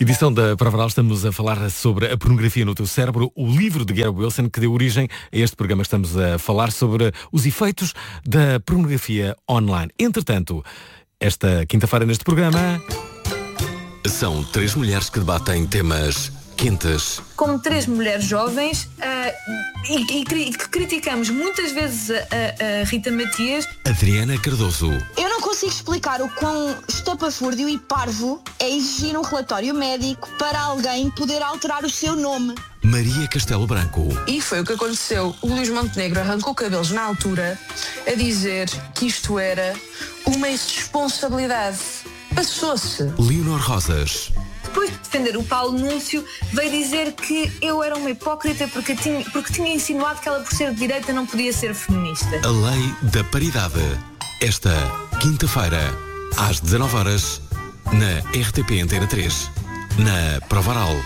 Edição da Provaral, estamos a falar sobre a pornografia no teu cérebro, o livro de Gary Wilson que deu origem a este programa. Estamos a falar sobre os efeitos da pornografia online. Entretanto, esta quinta-feira neste programa... São 3 mulheres que debatem temas quentes. Como 3 mulheres jovens e que criticamos muitas vezes a Rita Matias. Adriana Cardoso. Eu não consigo explicar o quão estapafúrdio e parvo é exigir um relatório médico para alguém poder alterar o seu nome. Maria Castelo Branco. E foi o que aconteceu. O Luís Montenegro arrancou cabelos na altura a dizer que isto era uma irresponsabilidade. Passou-se. Leonor Rosas. Depois de defender o Paulo Núncio, veio dizer que eu era uma hipócrita porque tinha insinuado que ela, por ser de direita, não podia ser feminista. A Lei da Paridade. Esta quinta-feira, às 19h, na RTP Antena 3, na Provaral.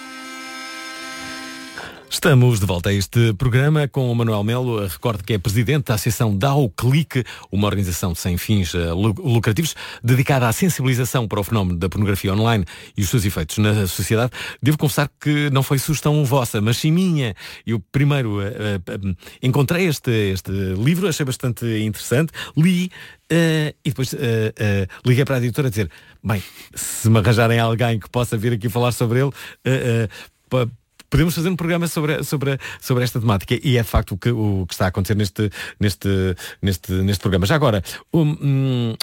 Estamos de volta a este programa com o Manuel Melo. Recordo que é presidente da Associação Dá o Clique, uma organização sem fins lucrativos, dedicada à sensibilização para o fenómeno da pornografia online e os seus efeitos na sociedade. Devo confessar que não foi sugestão vossa, mas sim minha. Eu primeiro encontrei este livro, achei bastante interessante, li e depois liguei para a editora a dizer, bem, se me arranjarem alguém que possa vir aqui falar sobre ele, podemos fazer um programa sobre esta temática, e é de facto o que está a acontecer neste programa. Já agora, um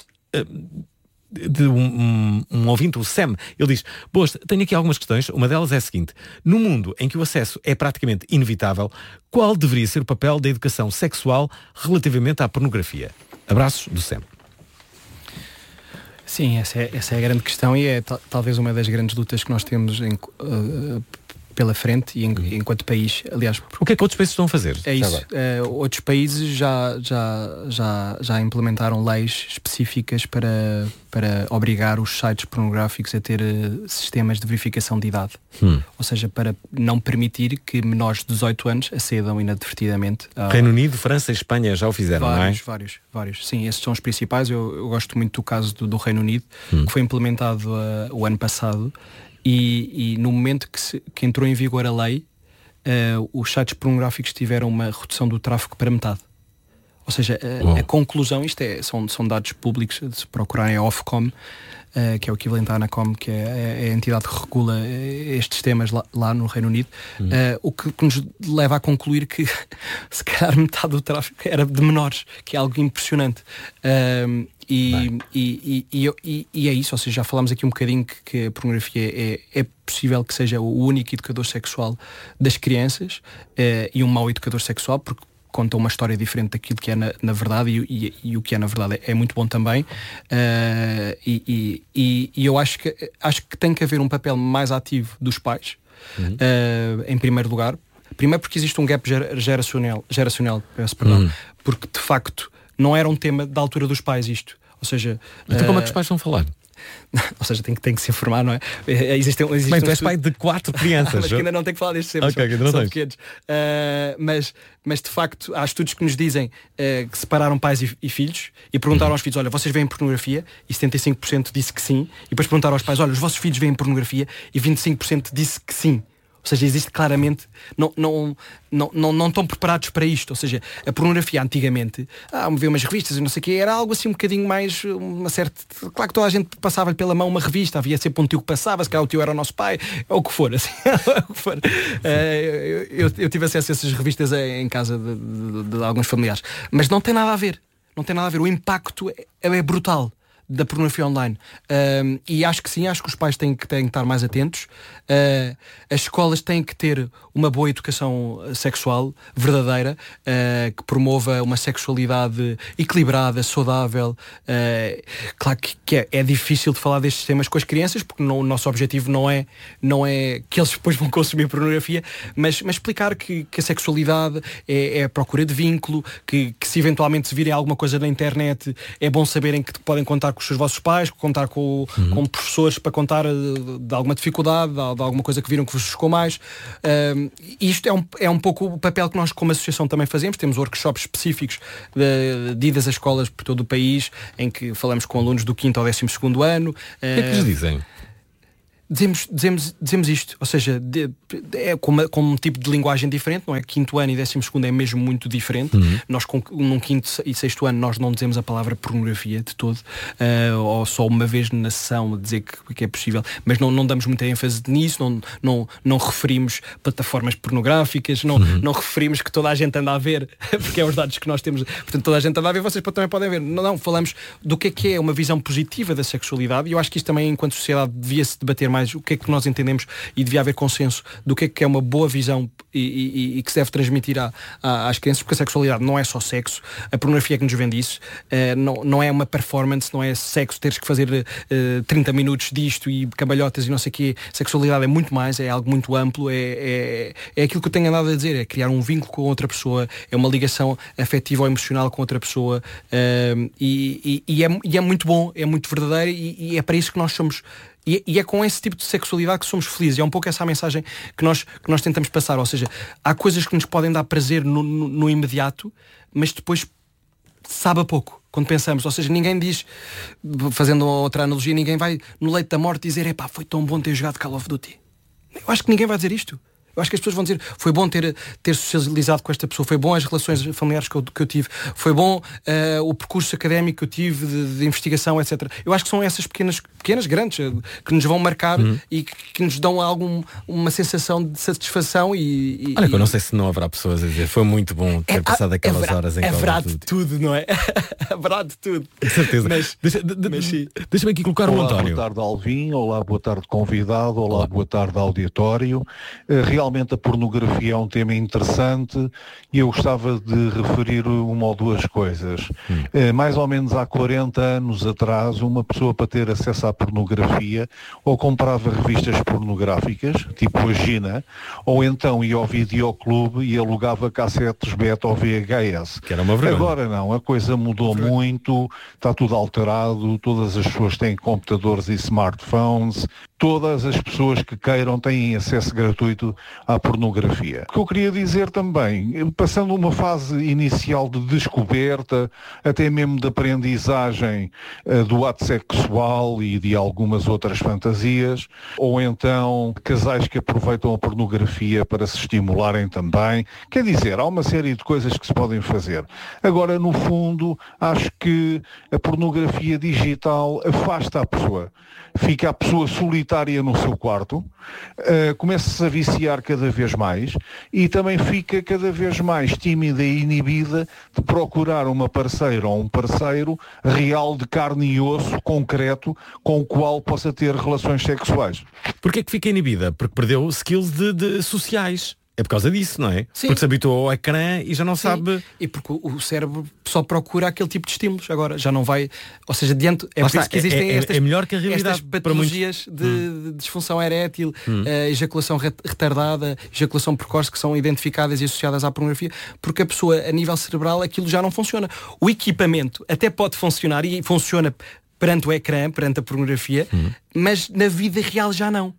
ouvinte, o Sam, ele diz: boas, tenho aqui algumas questões. Uma delas é a seguinte: no mundo em que o acesso é praticamente inevitável, qual deveria ser o papel da educação sexual relativamente à pornografia? Abraços do Sam. Sim, essa é a grande questão, e é talvez uma das grandes lutas que nós temos pela frente e enquanto país. Aliás, o que é que outros países estão a fazer? É isso. Outros países já implementaram leis específicas para obrigar os sites pornográficos a ter sistemas de verificação de idade. Ou seja, para não permitir que menores de 18 anos acedam inadvertidamente. Reino Unido, França e Espanha já o fizeram, vários. Sim, esses são os principais. Eu gosto muito do caso do Reino Unido, que foi implementado o ano passado. E no momento que entrou em vigor a lei, os sites pornográficos tiveram uma redução do tráfego para metade. Ou seja, a conclusão, isto são dados públicos, se procurarem a Ofcom, que é o equivalente à Anacom, que é a entidade que regula estes temas lá no Reino Unido, o que nos leva a concluir que se calhar metade do tráfego era de menores, que é algo impressionante. E é isso, ou seja, já falámos aqui um bocadinho que a pornografia é possível que seja o único educador sexual das crianças, e um mau educador sexual, porque conta uma história diferente daquilo que é na verdade, e o que é na verdade é muito bom também. E eu acho que tem que haver um papel mais ativo dos pais, em primeiro lugar. Primeiro porque existe um gap geracional, peço perdão, porque de facto não era um tema da altura dos pais isto. Ou seja... Então como é que os pais vão falar? Ou seja, tem que se informar, não é? Existe bem, tu és pai de 4 crianças. Mas que ainda não tenho que falar destes temas, são pequenos. Mas de facto há estudos que nos dizem que separaram pais e filhos e perguntaram aos filhos: olha, vocês veem pornografia? E 75% disse que sim. E depois perguntaram aos pais: olha, os vossos filhos veem pornografia? E 25% disse que sim. Ou seja, existe claramente, não estão preparados para isto. Ou seja, a pornografia antigamente, ver umas revistas e não sei o quê, era algo assim um bocadinho mais, uma certa... Claro que toda a gente passava-lhe pela mão uma revista, havia sempre um tio que passava, se calhar o tio era o nosso pai, ou o que for. Assim, o que for. Eu tive acesso a essas revistas em casa de alguns familiares. Mas não tem nada a ver. Não tem nada a ver. O impacto é brutal da pornografia online. E acho que sim, acho que os pais têm que estar mais atentos. As escolas têm que ter uma boa educação sexual verdadeira, que promova uma sexualidade equilibrada, saudável. Claro que é difícil de falar destes temas com as crianças, porque o nosso objetivo não é que eles depois vão consumir pornografia, mas explicar que a sexualidade é a procura de vínculo, que se eventualmente se virem alguma coisa na internet, é bom saberem que podem contar com os vossos pais, contar com professores para contar de alguma dificuldade, de alguma coisa que viram que vos chocou mais. Isto é um pouco o papel que nós como associação também fazemos. Temos workshops específicos de idas a escolas por todo o país, em que falamos com alunos do 5º ao 12º ano. O que é que lhes dizem? dizemos isto, ou seja, é com um tipo de linguagem diferente, não é? Quinto ano e 12º é mesmo muito diferente. Nós num quinto e sexto ano nós não dizemos a palavra pornografia de todo, ou só uma vez na sessão dizer que é possível, mas não damos muita ênfase nisso, não referimos plataformas pornográficas, não referimos que toda a gente anda a ver, porque é os dados que nós temos, portanto toda a gente anda a ver, vocês também podem ver. Não, falamos do que é uma visão positiva da sexualidade, e eu acho que isto também, enquanto sociedade, devia-se debater mais o que é que nós entendemos, e devia haver consenso do que é uma boa visão e que se deve transmitir às crianças, porque a sexualidade não é só sexo, a pornografia é que nos vende isso, não é uma performance, não é sexo, teres que fazer 30 minutos disto e cambalhotas e não sei o quê. Sexualidade é muito mais, é algo muito amplo, é aquilo que eu tenho andado a dizer, é criar um vínculo com outra pessoa, é uma ligação afetiva ou emocional com outra pessoa, e é muito bom, é muito verdadeiro, e é para isso que nós somos. E é com esse tipo de sexualidade que somos felizes. É um pouco essa a mensagem que nós tentamos passar. Ou seja, há coisas que nos podem dar prazer no imediato, mas depois sabe a pouco quando pensamos. Ou seja, ninguém diz, fazendo outra analogia, ninguém vai no leito da morte dizer: epá, foi tão bom ter jogado Call of Duty. Eu acho que ninguém vai dizer isto. Eu acho que as pessoas vão dizer: foi bom ter socializado com esta pessoa, foi bom as relações familiares que eu tive, foi bom o percurso académico que eu tive de investigação, etc. Eu acho que são essas pequenas, grandes, que nos vão marcar e que nos dão uma sensação de satisfação e olha, que eu não sei se não haverá pessoas a dizer: foi muito bom ter passado aquelas horas em Call of Duty. Haverá de tudo, não é? Haverá de tudo. Com certeza. Mas deixa-me aqui colocar o António. Boa tarde, Alvin. Olá, boa tarde, convidado. Olá, boa tarde, auditório. Realmente a pornografia é um tema interessante e eu gostava de referir uma ou duas coisas. Mais ou menos há 40 anos atrás, uma pessoa, para ter acesso à pornografia, ou comprava revistas pornográficas, tipo a Gina, ou então ia ao videoclube e alugava cassetes beta ou VHS. Que era uma vergonha. Agora não, a coisa mudou muito, está tudo alterado, todas as pessoas têm computadores e smartphones, todas as pessoas que queiram têm acesso gratuito à pornografia. O que eu queria dizer também, passando uma fase inicial de descoberta, até mesmo de aprendizagem do ato sexual e de algumas outras fantasias, ou então casais que aproveitam a pornografia para se estimularem também. Quer dizer, há uma série de coisas que se podem fazer. Agora, no fundo, acho que a pornografia digital afasta a pessoa. Fica a pessoa solitária no seu quarto, começa-se a viciar cada vez mais e também fica cada vez mais tímida e inibida de procurar uma parceira ou um parceiro real, de carne e osso, concreto, com o qual possa ter relações sexuais. Porquê é que fica inibida? Porque perdeu skills de sociais. É por causa disso, não é? Sim. Porque se habituou ao ecrã e já não sabe... E porque o cérebro só procura aquele tipo de estímulos. Agora, já não vai... Ou seja, diante... É por isso que existem é melhor que a realidade, estas patologias de disfunção erétil, ejaculação retardada, ejaculação precoce, que são identificadas e associadas à pornografia, porque a pessoa, a nível cerebral, aquilo já não funciona. O equipamento até pode funcionar, e funciona perante o ecrã, perante a pornografia, mas na vida real já não.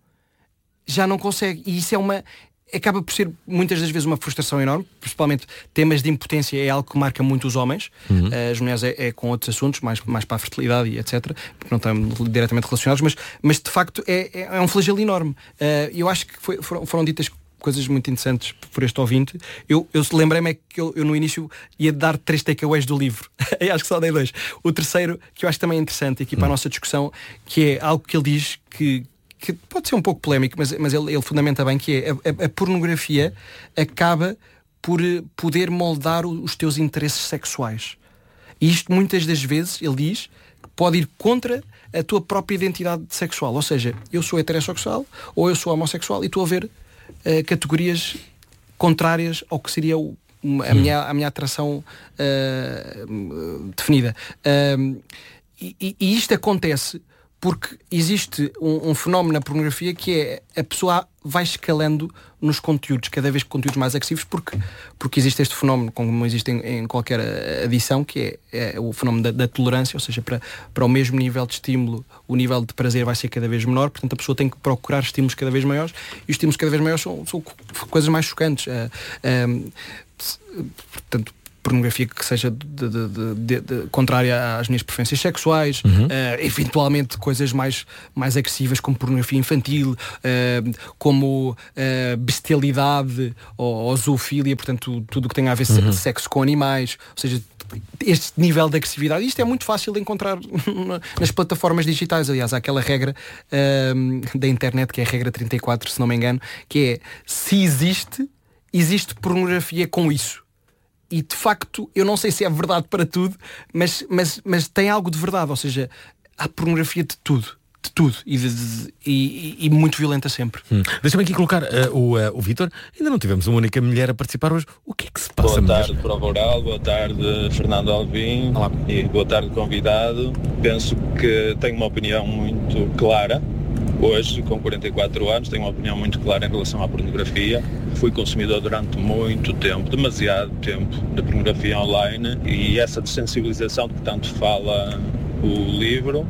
Já não consegue. E isso acaba por ser muitas das vezes uma frustração enorme, principalmente temas de impotência é algo que marca muito os homens. As mulheres é com outros assuntos, mais para a fertilidade e etc, porque não estão diretamente relacionados, mas de facto é um flagelo enorme. Eu acho que foram ditas coisas muito interessantes por este ouvinte. Eu lembrei-me que eu no início ia dar 3 takeaways do livro. Acho que só dei 2. O terceiro, que eu acho também interessante aqui para a nossa discussão, que é algo que ele diz que pode ser um pouco polémico, mas ele fundamenta bem, que é a pornografia acaba por poder moldar os teus interesses sexuais. E isto muitas das vezes, ele diz, pode ir contra a tua própria identidade sexual. Ou seja, eu sou heterossexual ou eu sou homossexual e estou a ver categorias contrárias ao que seria a minha atração definida. E isto acontece porque existe um fenómeno na pornografia, que é a pessoa vai escalando nos conteúdos, cada vez conteúdos mais agressivos, porque existe este fenómeno, como existe em qualquer adição, que é o fenómeno da tolerância, ou seja, para o mesmo nível de estímulo, o nível de prazer vai ser cada vez menor, portanto a pessoa tem que procurar estímulos cada vez maiores, e os estímulos cada vez maiores são coisas mais chocantes. Portanto, pornografia que seja contrária às minhas preferências sexuais, eventualmente coisas mais agressivas como pornografia infantil, como bestialidade ou zoofilia, portanto tudo o que tem a ver sexo com animais, ou seja, este nível de agressividade. Isto é muito fácil de encontrar nas plataformas digitais. Aliás, há aquela regra da internet, que é a regra 34, se não me engano, que é: se existe pornografia com isso. E de facto, eu não sei se é verdade para tudo, mas tem algo de verdade. Ou seja, há pornografia de tudo. E muito violenta sempre. Deixa-me aqui colocar o Vítor. Ainda não tivemos uma única mulher a participar hoje. O que é que se passa? Boa tarde, Prova Oral, boa tarde, Fernando Alvim. Olá. E boa tarde, convidado. Penso que tenho uma opinião muito clara. Hoje, com 44 anos, tenho uma opinião muito clara em relação à pornografia. Fui consumidor durante muito tempo, demasiado tempo, de pornografia online, e essa desensibilização de que tanto fala o livro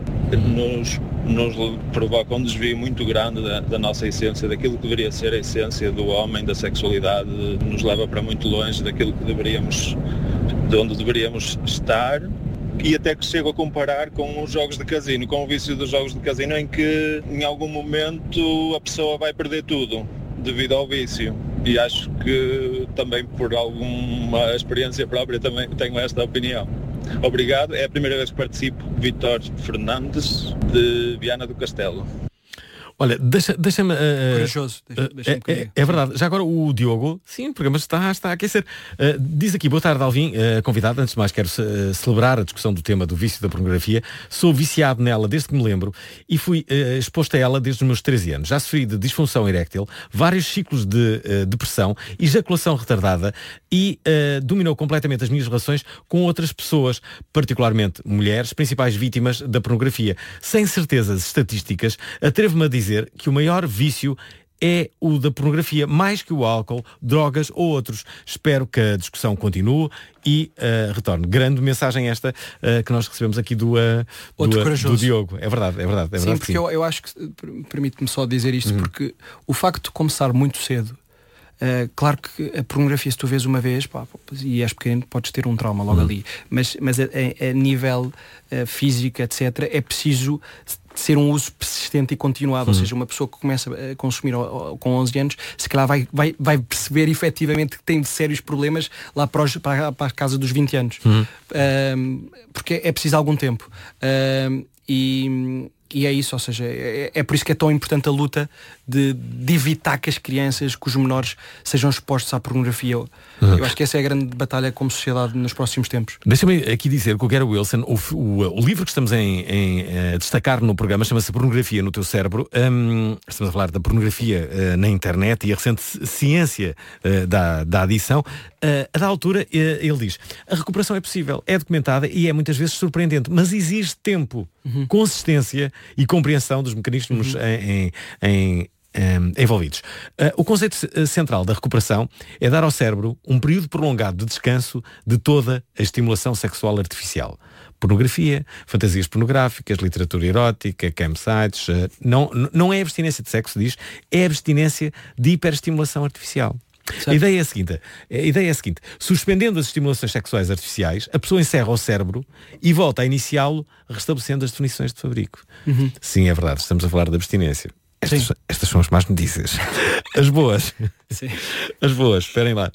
nos provoca um desvio muito grande da nossa essência, daquilo que deveria ser a essência do homem, da sexualidade. Nos leva para muito longe daquilo que de onde deveríamos estar, e até que chego a comparar com os jogos de casino, com o vício dos jogos de casino, em que em algum momento a pessoa vai perder tudo devido ao vício. E acho que também por alguma experiência própria também tenho esta opinião. Obrigado, é a primeira vez que participo. Vítor Fernandes, de Viana do Castelo. Olha, deixa-me... Corajoso, deixa-me é verdade. Já agora o Diogo, sim, o programa está a aquecer. Diz aqui: boa tarde, Alvim, convidado. Antes de mais, quero celebrar a discussão do tema do vício da pornografia. Sou viciado nela desde que me lembro e fui exposto a ela desde os meus 13 anos. Já sofri de disfunção eréctil, vários ciclos de depressão, ejaculação retardada e dominou completamente as minhas relações com outras pessoas, particularmente mulheres, principais vítimas da pornografia. Sem certezas estatísticas, atrevo-me a dizer que o maior vício é o da pornografia, mais que o álcool, drogas ou outros. Espero que a discussão continue e retorne. Grande mensagem esta que nós recebemos aqui do Diogo. É verdade. Sim, porque eu acho que, permite-me só dizer isto, porque o facto de começar muito cedo, claro que a pornografia, se tu vês uma vez e és pequeno, podes ter um trauma logo ali, mas a nível físico, etc., é preciso ser um uso persistente e continuado. Ou seja, uma pessoa que começa a consumir com 11 anos, se calhar vai perceber efetivamente que tem sérios problemas lá para a casa dos 20 anos. Porque é preciso algum tempo. E é isso, ou seja, é por isso que é tão importante a luta de evitar que as crianças, que os menores sejam expostos à pornografia. Eu acho que essa é a grande batalha como sociedade nos próximos tempos. Deixa-me aqui dizer que o Gary Wilson, o livro que estamos a destacar no programa, chama-se Pornografia no Teu Cérebro. Estamos a falar da pornografia na internet e a recente ciência da adição. A da altura, ele diz: a recuperação é possível, é documentada e é muitas vezes surpreendente, mas exige tempo, consistência e compreensão dos mecanismos envolvidos. O conceito central da recuperação é dar ao cérebro um período prolongado de descanso de toda a estimulação sexual artificial. Pornografia, fantasias pornográficas, literatura erótica, campsites. Não é abstinência de sexo, diz, é abstinência de hiperestimulação artificial. A ideia é a seguinte: suspendendo as estimulações sexuais artificiais, a pessoa encerra o cérebro e volta a iniciá-lo, restabelecendo as definições de fabrico. Sim, é verdade, estamos a falar de abstinência. Estas são as más notícias. As boas. Sim. As boas, esperem lá.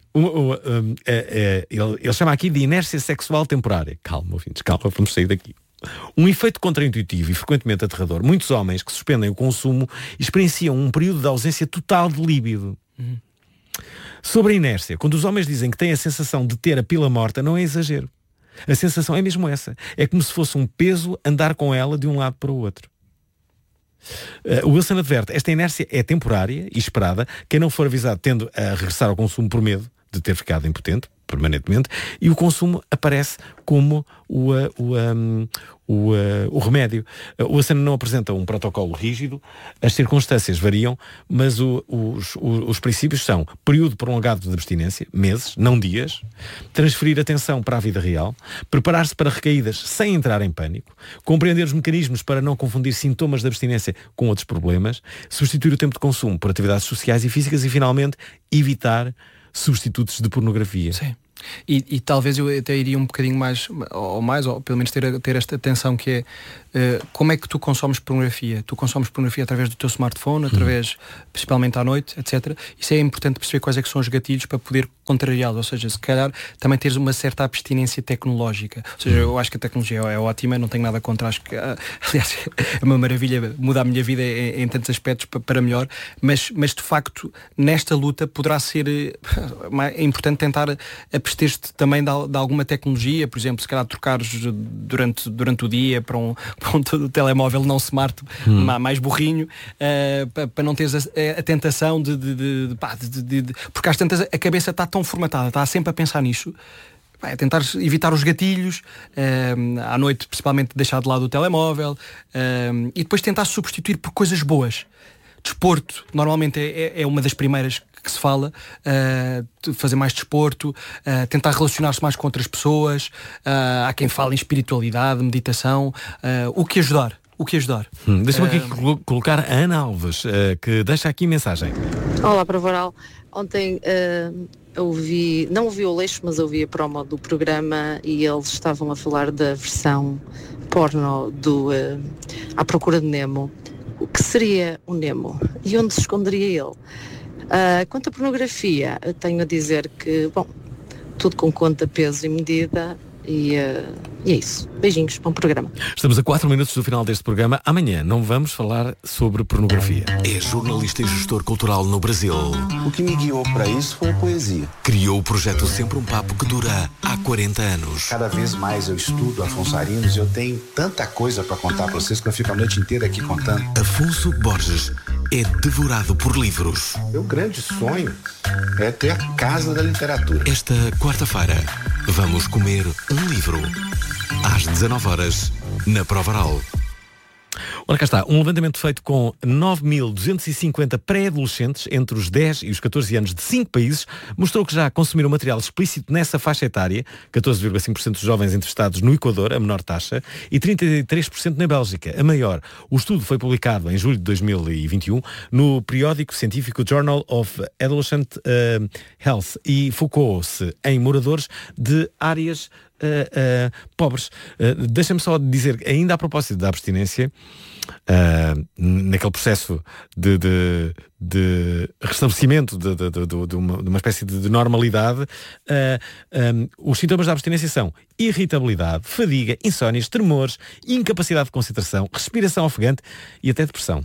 Ele chama aqui de inércia sexual temporária. Calma, ouvintes, calma, vamos sair daqui. Um efeito contraintuitivo e frequentemente aterrador. Muitos homens que suspendem o consumo experienciam um período de ausência total de líbido. Sobre a inércia, quando os homens dizem que têm a sensação de ter a pila morta, não é exagero. A sensação é mesmo essa. É como se fosse um peso andar com ela de um lado para o outro. O Wilson adverte: esta inércia é temporária e esperada. Quem não for avisado tende a regressar ao consumo por medo de ter ficado impotente permanentemente, e o consumo aparece como o remédio. O Wilson não apresenta um protocolo rígido, as circunstâncias variam, mas os princípios são: período prolongado de abstinência, meses, não dias, transferir atenção para a vida real, preparar-se para recaídas sem entrar em pânico, compreender os mecanismos para não confundir sintomas de abstinência com outros problemas, substituir o tempo de consumo por atividades sociais e físicas e, finalmente, evitar substitutos de pornografia. Sim. E talvez eu até iria um bocadinho mais, ou pelo menos ter esta atenção, que é como é que tu consomes pornografia? Tu consomes pornografia através do teu smartphone, através, principalmente à noite, etc. Isso é importante perceber quais é que são os gatilhos para poder contrariá-los, ou seja, se calhar também teres uma certa abstinência tecnológica. Ou seja, eu acho que a tecnologia é ótima, não tenho nada contra, acho que aliás é uma maravilha, muda a minha vida em tantos aspectos para melhor, mas de facto nesta luta poderá ser importante tentar abster-te também de alguma tecnologia, por exemplo, se calhar trocares durante o dia para um telemóvel não smart, mais burrinho, para não teres a tentação porque às tantas a cabeça está tão formatada, está sempre a pensar nisso. É tentar evitar os gatilhos, à noite principalmente deixar de lado o telemóvel, e depois tentar substituir por coisas boas. Desporto normalmente é uma das primeiras que se fala, fazer mais desporto, tentar relacionar-se mais com outras pessoas, há quem fale em espiritualidade, meditação, o que ajudar. Deixa-me aqui colocar a Ana Alves, que deixa aqui mensagem. Olá, Provaral. Ontem não ouvi o Leixo, mas ouvi a promo do programa e eles estavam a falar da versão porno do À Procura de Nemo. O que seria o Nemo? E onde se esconderia ele? Quanto à pornografia, tenho a dizer que, tudo com conta, peso e medida. E é isso. Beijinhos, bom programa. Estamos a 4 minutos do final deste programa. Amanhã não vamos falar sobre pornografia. É jornalista e gestor cultural no Brasil. O que me guiou para isso foi a poesia. Criou o projeto Sempre um Papo, que dura há 40 anos. Cada vez mais eu estudo Afonso Arinos e eu tenho tanta coisa para contar para vocês que eu fico a noite inteira aqui contando. Afonso Borges é devorado por livros. Meu grande sonho é ter a casa da literatura. Esta quarta-feira vamos comer um livro. Às 19h, na Provaral. Ora, cá está, um levantamento feito com 9.250 pré-adolescentes entre os 10 e os 14 anos de 5 países mostrou que já consumiram material explícito nessa faixa etária, 14,5% dos jovens entrevistados no Equador, a menor taxa, e 33% na Bélgica, a maior. O estudo foi publicado em julho de 2021 no periódico científico Journal of Adolescent Health e focou-se em moradores de áreas pobres. Deixa-me só dizer, ainda a propósito da abstinência, naquele processo de restabelecimento de uma espécie de normalidade, os sintomas da abstinência são irritabilidade, fadiga, insónias, tremores, incapacidade de concentração, respiração ofegante e até depressão.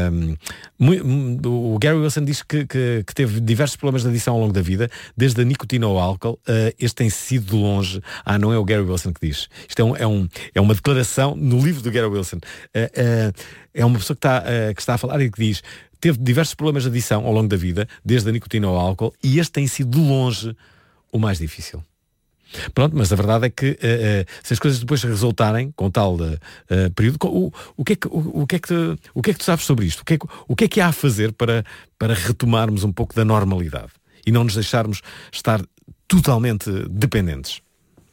O Gary Wilson diz que teve diversos problemas de adição ao longo da vida, desde a nicotina ao álcool. Este tem sido de longe. Não é o Gary Wilson que diz. Isto é uma declaração no livro do Gary Wilson. É uma pessoa que está a falar e que diz: teve diversos problemas de adição ao longo da vida, desde a nicotina ao álcool, e este tem sido de longe o mais difícil. Pronto, mas a verdade é que se as coisas depois resultarem com tal período, o que é que tu sabes sobre isto? O que é que há a fazer para retomarmos um pouco da normalidade e não nos deixarmos estar totalmente dependentes?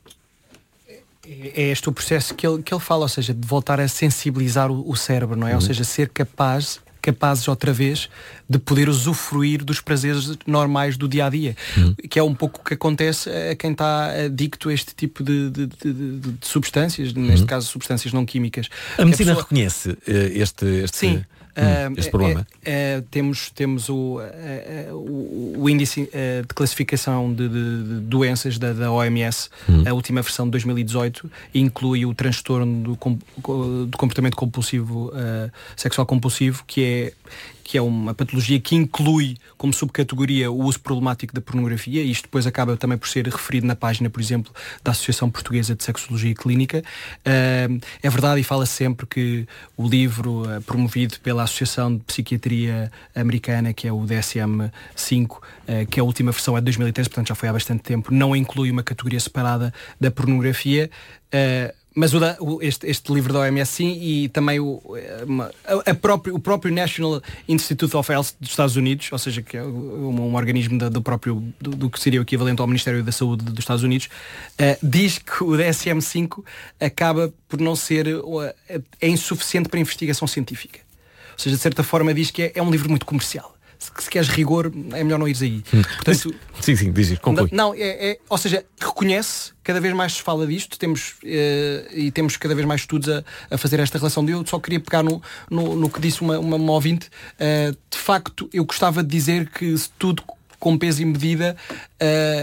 É este o processo que ele fala, ou seja, de voltar a sensibilizar o cérebro, não é? Ou seja, ser capazes outra vez de poder usufruir dos prazeres normais do dia-a-dia, que é um pouco o que acontece a quem está adicto a este tipo de substâncias, neste caso substâncias não químicas. A medicina reconhece este problema? Temos o índice de classificação de doenças da OMS, a última versão de 2018, inclui o transtorno do comportamento compulsivo, sexual compulsivo, que é uma patologia que inclui como subcategoria o uso problemático da pornografia, e isto depois acaba também por ser referido na página, por exemplo, da Associação Portuguesa de Sexologia Clínica. É verdade, e fala sempre que o livro promovido pela Associação de Psiquiatria Americana, que é o DSM-5, que a última versão é de 2013, portanto já foi há bastante tempo, não inclui uma categoria separada da pornografia, mas este livro da OMS sim, e também o próprio National Institute of Health dos Estados Unidos, ou seja, que é um organismo do que seria o equivalente ao Ministério da Saúde dos Estados Unidos, diz que o DSM-5 acaba por não ser é insuficiente para a investigação científica. Ou seja, de certa forma diz que é um livro muito comercial. se queres rigor, é melhor não ires aí. Portanto, sim, conclui. Não, ou seja, reconhece, cada vez mais se fala disto, temos cada vez mais estudos a fazer esta relação. Eu só queria pegar no que disse uma ouvinte. De facto, eu gostava de dizer que se tudo com peso e medida,